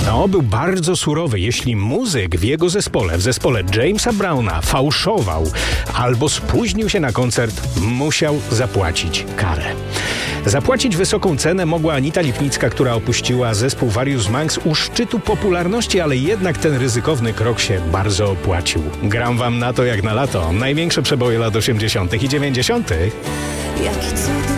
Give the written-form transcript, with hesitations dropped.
No, był bardzo surowy. Jeśli muzyk w zespole Jamesa Browna fałszował albo spóźnił się na koncert, musiał zapłacić karę. Zapłacić wysoką cenę mogła Anita Lipnicka, która opuściła zespół Various Monks u szczytu popularności, ale jednak ten ryzykowny krok się bardzo opłacił. Gram wam na to jak na lato. Największe przeboje lat 80. i 90. Jaki cud